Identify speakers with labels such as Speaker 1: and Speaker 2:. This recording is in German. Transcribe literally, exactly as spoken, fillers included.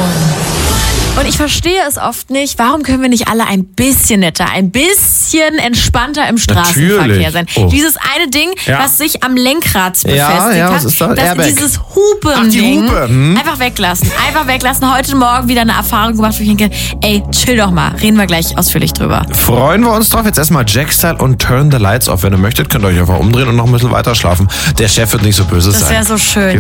Speaker 1: Und ich verstehe es oft nicht, warum können wir nicht alle ein bisschen netter, ein bisschen entspannter im Straßenverkehr
Speaker 2: Natürlich.
Speaker 1: sein?
Speaker 2: Oh.
Speaker 1: Dieses eine Ding,
Speaker 2: Ja.
Speaker 1: was sich am Lenkrad befestigt
Speaker 2: Ja, ja,
Speaker 1: hat,
Speaker 2: was ist das?
Speaker 1: das
Speaker 2: Airbag.
Speaker 1: dieses Hupen-Ding,
Speaker 2: Ach, die Hupe, hm.
Speaker 1: einfach weglassen, einfach weglassen. Heute Morgen wieder eine Erfahrung gemacht, wo ich denke, ey, chill doch mal, reden wir gleich ausführlich drüber.
Speaker 2: Freuen wir uns drauf. Jetzt erstmal Jack-Style und Turn the Lights off. Wenn ihr möchtet, könnt ihr euch einfach umdrehen und noch ein bisschen weiter schlafen. Der Chef wird nicht so böse
Speaker 1: Das
Speaker 2: sein.
Speaker 1: wäre so schön.